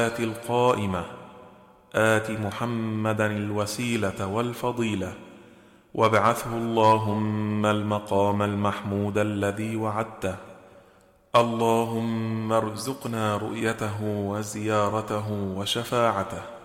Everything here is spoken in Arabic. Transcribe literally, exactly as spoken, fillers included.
القائمة آت محمدا الوسيلة والفضيلة وابعثه اللهم المقام المحمود الذي وعدته. اللهم ارزقنا رؤيته وزيارته وشفاعته.